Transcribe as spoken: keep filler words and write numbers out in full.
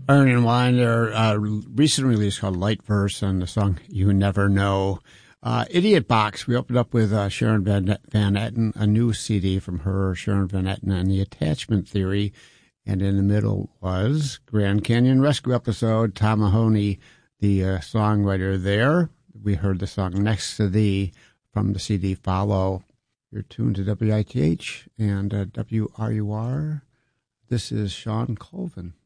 Iron and Wine, their uh, recent release called Light Verse, and the song You Never Know. Uh, Idiot Box, we opened up with uh, Sharon Van, Van Etten, a new C D from her, Sharon Van Etten, and the Attachment Theory. And in the middle was Grand Canyon Rescue Episode, Tom Mahoney, the uh, songwriter there. We heard the song Next to Thee from the C D Follow. You're tuned to W I T H and uh, W R U R. This is Sean Colvin.